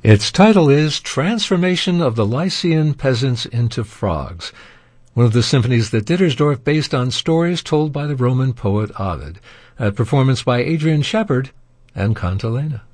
Its title is Transformation of the Lycian Peasants into Frogs, one of the symphonies that Dittersdorf based on stories told by the Roman poet Ovid, a performance by Adrian Shepard and Cantilena.